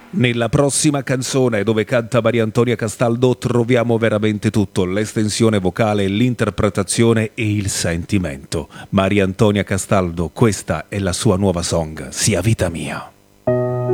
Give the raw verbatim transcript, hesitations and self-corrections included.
Nella prossima canzone, dove canta Maria Antonia Castaldo, troviamo veramente tutto: l'estensione vocale, l'interpretazione e il sentimento. Maria Antonia Castaldo, questa è la sua nuova song, Sia vita mia.